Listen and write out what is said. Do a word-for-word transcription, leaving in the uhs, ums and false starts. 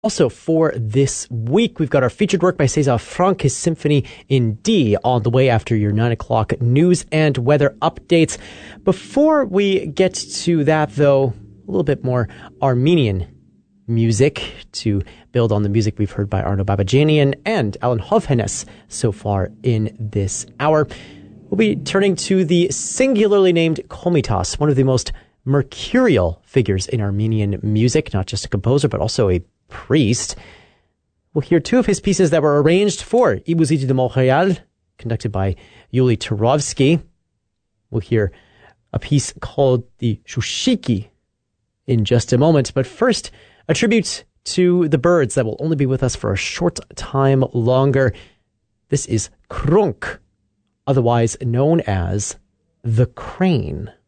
Also, for this week, we've got our featured work by César Franck, his Symphony in D, on the way after your nine o'clock news and weather updates. Before we get to that, though, a little bit more Armenian music to build on the music we've heard by Arno Babajanian and Alan Hovhannes so far in this hour. We'll be turning to the singularly named Komitas, one of the most mercurial figures in Armenian music, not just a composer, but also a priest. We'll hear two of his pieces that were arranged for Ibouzidi de Montréal, conducted by Yuli Turovsky. We'll hear a piece called the Shushiki in just a moment. But first, a tribute to the birds that will only be with us for a short time longer. This is Krunk, otherwise known as the crane.